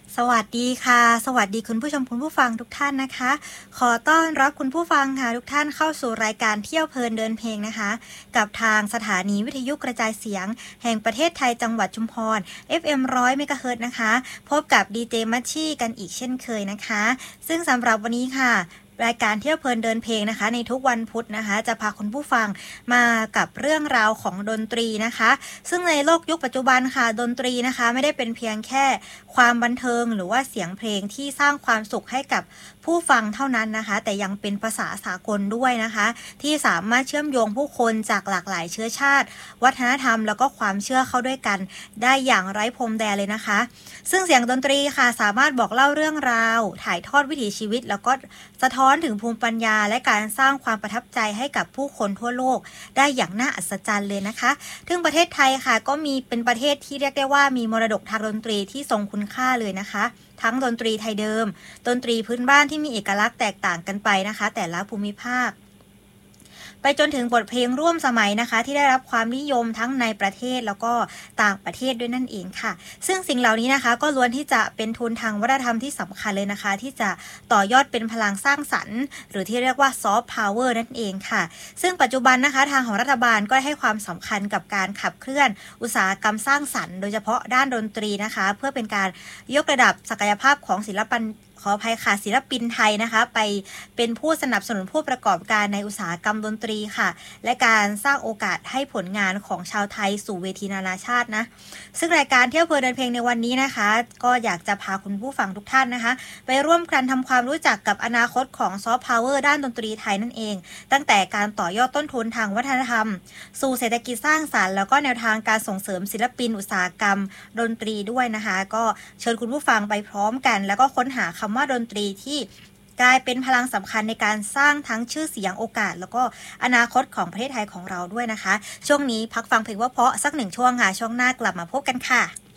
สวัสดีค่ะสวัสดีคุณผู้ชมคุณผู้ฟังทุกท่านนะคะขอต้อนรับคุณผู้ฟังค่ะทุกท่านเข้าสู่รายการเที่ยวเพลินเดินเพลงนะคะกับทางสถานีวิทยุกระจายเสียงแห่งประเทศไทยจังหวัดชุมพร FM 100 เมกะเฮิรตซ์นะคะพบกับดีเจมัชชี่กันอีกเช่นเคยนะคะซึ่งสำหรับวันนี้ค่ะรายการเที่ยวเพลินเดินเพลงนะคะในทุกวันพุธนะคะจะพาคุณผู้ฟังมากับเรื่องราวของดนตรีนะคะซึ่งในโลกยุคปัจจุบันค่ะดนตรีนะคะไม่ได้เป็นเพียงแค่ความบันเทิงหรือว่าเสียงเพลงที่สร้างความสุขให้กับผู้ฟังเท่านั้นนะคะแต่ยังเป็นภาษาสากลด้วยนะคะที่สามารถเชื่อมโยงผู้คนจากหลากหลายเชื้อชาติวัฒนธรรมแล้วก็ความเชื่อเข้าด้วยกันได้อย่างไร้พรมแดนเลยนะคะซึ่งเสียงดนตรีค่ะสามารถบอกเล่าเรื่องราวถ่ายทอดวิถีชีวิตแล้วก็สะท้อนถึงภูมิปัญญาและการสร้างความประทับใจให้กับผู้คนทั่วโลกได้อย่างน่าอัศจรรย์เลยนะคะซึ่งประเทศไทยค่ะก็มีเป็นประเทศที่เรียกได้ว่ามีมรดกทางดนตรีที่ทรงคุณค่าเลยนะคะทั้งดนตรีไทยเดิมดนตรีพื้นบ้านที่มีเอกลักษณ์แตกต่างกันไปนะคะแต่ละภูมิภาคไปจนถึงบทเพลงร่วมสมัยนะคะที่ได้รับความนิยมทั้งในประเทศแล้วก็ต่างประเทศด้วยนั่นเองค่ะซึ่งสิ่งเหล่านี้นะคะก็ล้วนที่จะเป็นทุนทางวัฒนธรรมที่สำคัญเลยนะคะที่จะต่อยอดเป็นพลังสร้างสรรค์หรือที่เรียกว่าซอฟต์พาวเวอร์นั่นเองค่ะซึ่งปัจจุบันนะคะทางของรัฐบาลก็ให้ความสำคัญกับการขับเคลื่อนอุตสาหกรรมสร้างสรรค์โดยเฉพาะด้านดนตรีนะคะเพื่อเป็นการยกระดับศักยภาพของขออภัยค่ะศิลปินไทยนะคะไปเป็นผู้สนับสนุนผู้ประกอบการในอุตสาหกรรมดนตรีค่ะและการสร้างโอกาสให้ผลงานของชาวไทยสู่เวทีนานาชาตินะซึ่งรายการเที่ยวเพลินเดินเพลงในวันนี้นะคะก็อยากจะพาคุณผู้ฟังทุกท่านนะคะไปร่วมกันทำความรู้จักกับอนาคตของซอฟต์พาวเวอร์ด้านดนตรีไทยนั่นเองตั้งแต่การต่อยอดต้นทุนทางวัฒนธรรมสู่เศรษฐกิจสร้างสรรค์แล้วก็แนวทางการส่งเสริมศิลปินอุตสาหกรรมดนตรีด้วยนะคะก็เชิญคุณผู้ฟังไปพร้อมกันแล้วก็ค้นหาคำว่าดนตรีที่กลายเป็นพลังสำคัญในการสร้างทั้งชื่อเสียงโอกาสแล้วก็อนาคตของประเทศไทยของเราด้วยนะคะช่วงนี้พักฟังเพลงว่าเพราะสักหนึ่งช่วงค่ะช่วงหน้ากลับมาพบกันค่ะ